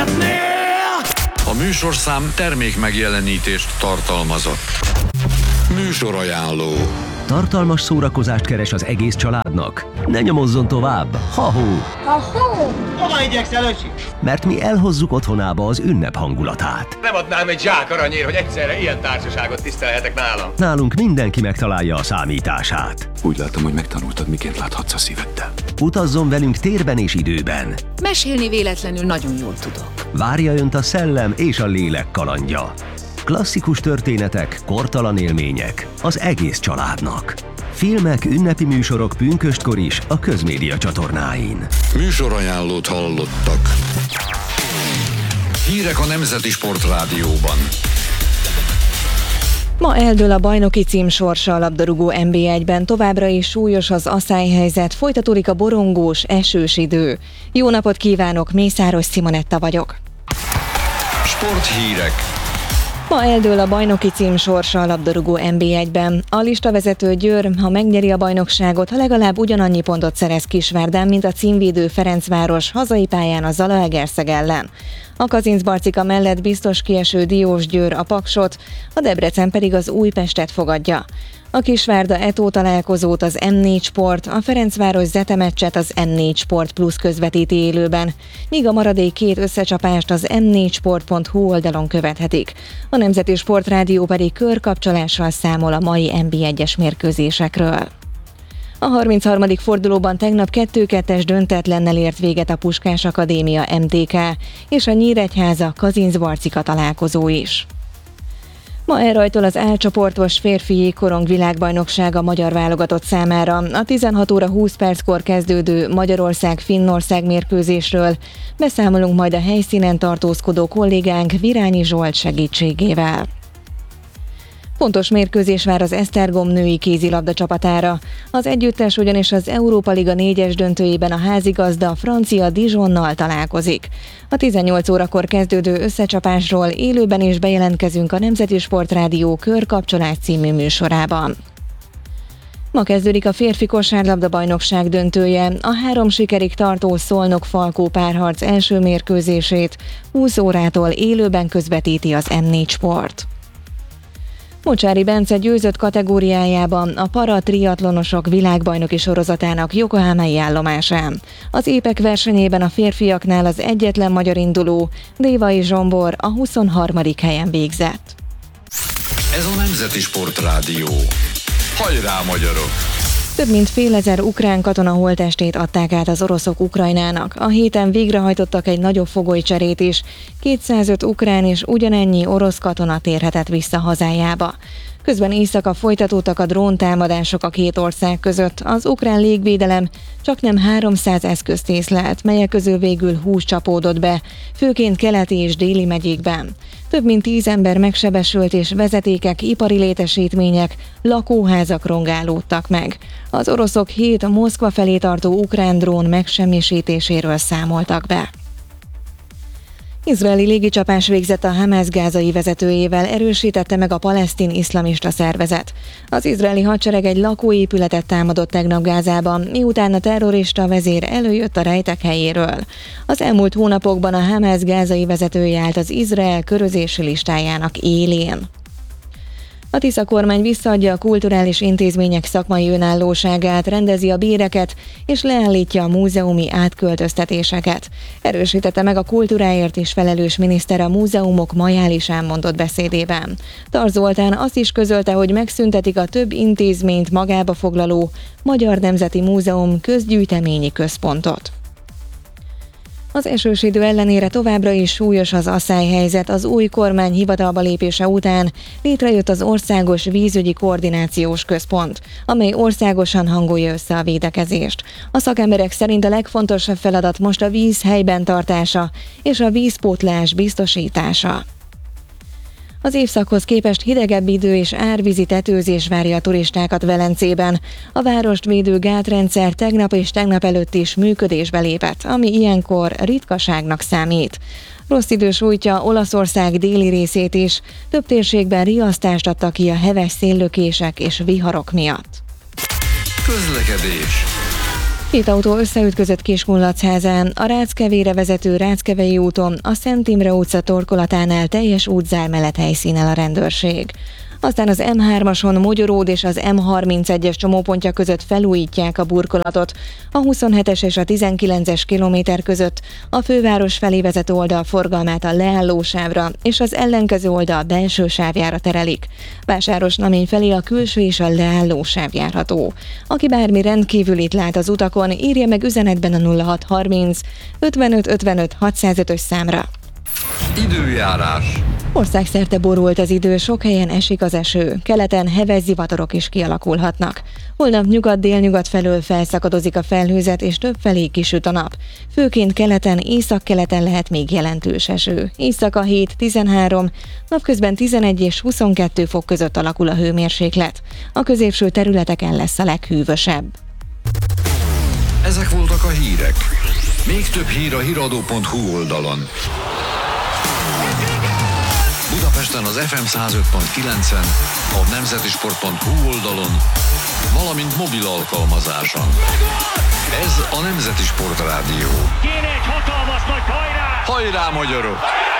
szeretnél? A műsorszám termék megjelenítést tartalmazott. Műsorajánló. Tartalmas szórakozást keres az egész családnak? Ne nyomozzon tovább! Ha-hó! Hova igyekszel, öcsi? Mert mi elhozzuk otthonába az ünnep hangulatát. Nem adnám egy zsák aranyért, hogy egyszerre ilyen társaságot tisztelhetek nálam. Nálunk mindenki megtalálja a számítását. Úgy látom, hogy megtanultad, miként láthatsz a szíveddel. Utazzon velünk térben és időben. Mesélni véletlenül nagyon jól tudok. Várja önt a szellem és a lélek kalandja. Klasszikus történetek, kortalan élmények az egész családnak. Filmek, ünnepi műsorok pünköstkor is a Közmédia csatornáin. Műsorajánlót hallottak. Hírek a Nemzeti Sportrádióban. Ma eldől a bajnoki cím sorsa a labdarúgó NB1-ben, továbbra is súlyos az aszályhelyzet, folytatódik a borongós, esős idő. Jó napot kívánok, Mészáros Simonetta vagyok. Sporthírek. Ma eldől a bajnoki cím sorsa a labdarúgó NB1-ben. A listavezető Győr, ha megnyeri a bajnokságot, ha legalább ugyanannyi pontot szerez Kisvárdán, mint a címvédő Ferencváros hazai pályán a Zalaegerszeg ellen. A Kazincbarcika mellett biztos kieső Diósgyőr a Paksot, a Debrecen pedig az Újpestet fogadja. A Kisvárda Eto találkozót az M4 Sport, a Ferencváros Zete meccset az M4 Sport Plus közvetíti élőben, míg a maradék két összecsapást az m4sport.hu oldalon követhetik. A Nemzeti Sportrádió pedig körkapcsolással számol a mai NB1-es mérkőzésekről. A 33. fordulóban tegnap 2-2-es döntetlennel ért véget a Puskás Akadémia MTK és a Nyíregyháza Kazincbarcika találkozó is. Ma elrajtol az A-csoportos férfi jégkorong világbajnokság a magyar válogatott számára. A 16 óra 20 perckor kezdődő Magyarország-Finnország mérkőzésről beszámolunk majd a helyszínen tartózkodó kollégánk Virányi Zsolt segítségével. Fontos mérkőzés vár az Esztergom női kézilabda csapatára. Az együttes ugyanis az Európa Liga 4-es döntőjében a házigazda francia Dijonnal találkozik. A 18 órakor kezdődő összecsapásról élőben is bejelentkezünk a Nemzeti Sportrádió Körkapcsolás című műsorában. Ma kezdődik a férfi kosárlabda bajnokság döntője. A 3 sikerig tartó Szolnok-Falkó párharc első mérkőzését 20 órától élőben közvetíti az M4 Sport. Mocsári Bence győzött kategóriájában a para-triatlonosok világbajnoki sorozatának yokohamai állomásán. Az épek versenyében a férfiaknál az egyetlen magyar induló, Dévai Zsombor a 23. helyen végzett. Ez a Nemzeti Sportrádió. Hajrá, magyarok! Több mint fél ezer ukrán katona holttestét adták át az oroszok Ukrajnának. A héten végrehajtottak egy nagyobb fogolycserét is. 205 ukrán és ugyanennyi orosz katona térhetett vissza hazájába. Közben éjszaka folytatódtak a dróntámadások a két ország között. Az ukrán légvédelem csaknem 300 eszközt észlelt, melyek közül végül 20 csapódott be, főként keleti és déli megyékben. Több mint 10 ember megsebesült és vezetékek, ipari létesítmények, lakóházak rongálódtak meg. Az oroszok 7 Moszkva felé tartó ukrán drón megsemmisítéséről számoltak be. Izraeli légicsapás végzett a Hamász gázai vezetőjével, erősítette meg a palesztin iszlamista szervezet. Az izraeli hadsereg egy lakóépületet támadott tegnap Gázában, miután a terrorista vezér előjött a rejtek helyéről. Az elmúlt hónapokban a Hamász gázai vezetője állt az Izrael körözési listájának élén. A Tisza kormány visszaadja a kulturális intézmények szakmai önállóságát, rendezi a béreket és leállítja a múzeumi átköltöztetéseket. Erősítette meg a kultúráért is felelős miniszter a múzeumok majálisán mondott beszédében. Tar Zoltán azt is közölte, hogy megszüntetik a több intézményt magába foglaló Magyar Nemzeti Múzeum közgyűjteményi központot. Az esős idő ellenére továbbra is súlyos az aszályhelyzet. Az új kormány hivatalba lépése után létrejött az Országos Vízügyi Koordinációs Központ, amely országosan hangolja össze a védekezést. A szakemberek szerint a legfontosabb feladat most a víz helyben tartása és a vízpótlás biztosítása. Az évszakhoz képest hidegebb idő és árvízi tetőzés várja a turistákat Velencében. A várost védő gátrendszer tegnap és tegnap előtt is működésbe lépett, ami ilyenkor ritkaságnak számít. Rossz idő sújtja Olaszország déli részét is, több térségben riasztást adtak ki a heves széllökések és viharok miatt. Közlekedés. Két autó összeütközött Kiskunlachházán, a Ráckevére vezető Ráckevei úton, a Szent Imre utca torkolatánál teljes útzár mellett helyszínel a rendőrség. Aztán az M3-ason Mogyoród és az M31-es csomópontja között felújítják a burkolatot, a 27-es és a 19-es kilométer között a főváros felé vezető oldal forgalmát a leállósávra és az ellenkező oldal belső sávjára terelik. Vásárosnamény felé a külső és a leállósáv járható. Aki bármi rendkívülit lát az utakon, írja meg üzenetben a 0630 55 55 605-ös számra. Időjárás. Országszerte borult az idő, sok helyen esik az eső, keleten heves zivatarok is kialakulhatnak. Holnap nyugat-délnyugat felől felszakadozik a felhőzet, és többfelé kisüt a nap. Főként keleten, északkeleten lehet még jelentős eső. Éjszaka 7-13, napközben 11 és 22 fok között alakul a hőmérséklet. A középső területeken lesz a leghűvösebb. Ezek voltak a hírek. Még több hír a hiradó.hu oldalon. Budapesten az FM 105.9-en, a nemzetisport.hu oldalon, valamint mobil alkalmazáson. Ez a Nemzeti Sport Rádió. Kéne egy hatalmas nagy hajrá! Hajrá, magyarok!